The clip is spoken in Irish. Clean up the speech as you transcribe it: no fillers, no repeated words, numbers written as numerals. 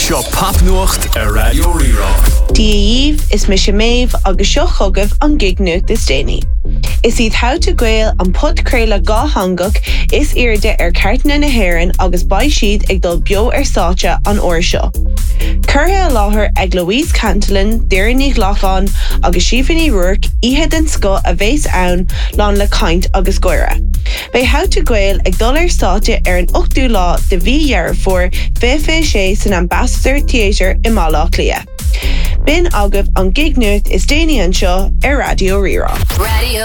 Seo Papnuacht a Radio Rirá. Díomh is mis méh agus seo chugah an gignucht is déine. Is iad how to gael an podcréile gá hangach is irde cartna na hairan agus bai siad ag dul bio sáte an oir seo. Curtha láthair ag Louise Cantillon, Deireann Lachán agus Siobhan Rourke ihe den sco a bhés ann lán le caint agus goire. Bei how to gael ag dul sáte an 8ú lá de bhí for FFC san Ambassador Theatre i Málaach Lia. Bin agah an gignucht is déine an seo ar Radio Rirá. Radio